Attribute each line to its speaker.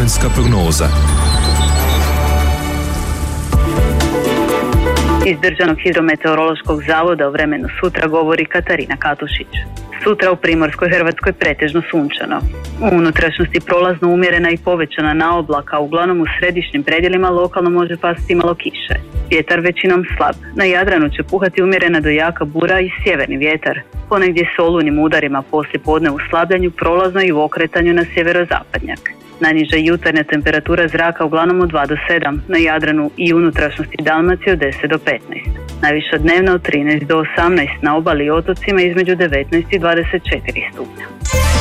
Speaker 1: vremenska prognoza.
Speaker 2: Iz Državnog hidrometeorološkog zavoda o vremenu sutra govori Katarina Katušić. Sutra u primorskoj Hrvatskoj pretežno sunčano. U unutrašnjosti prolazno umjerena i povećana naoblaka, uglavnom u središnjim predjelima lokalno može pasti malo kiše. Vjetar većinom slab. Na Jadranu će puhati umjerena do jaka bura i sjeverni vjetar. Ponegdje s olujnim udarima poslijepodne u slabljenju, prolazno i u okretanju na sjeverozapadnjak. Najniža jutarnja temperatura zraka uglavnom od 2 do 7, na Jadranu i unutrašnjosti Dalmacije od 10 do 15. Najviša dnevna od 13 do 18, na obali i otocima između 19 i 24 stupnja.